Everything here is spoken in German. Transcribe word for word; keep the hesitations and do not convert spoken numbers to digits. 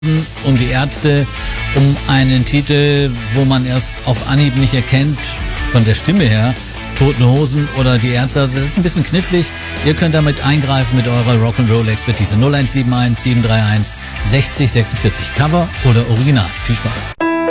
um die Ärzte, um einen Titel, wo man erst auf Anhieb nicht erkennt, von der Stimme her, Toten Hosen oder die Ärzte. Also das ist ein bisschen knifflig. Ihr könnt damit eingreifen mit eurer Rock'n'Roll-Expertise. null eins sieben eins sieben drei eins sechzig sechsundvierzig. Cover oder Original. Viel Spaß.